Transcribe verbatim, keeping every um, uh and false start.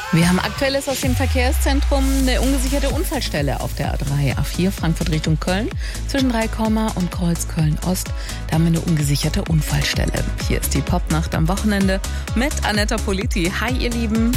Wir haben Aktuelles aus dem Verkehrszentrum. Eine ungesicherte Unfallstelle auf der A drei, A vier, Frankfurt Richtung Köln. Zwischen Dreikomma und Kreuzköln-Ost. Da haben wir eine ungesicherte Unfallstelle. Hier ist die Popnacht am Wochenende mit Anetta Politi. Hi, ihr Lieben.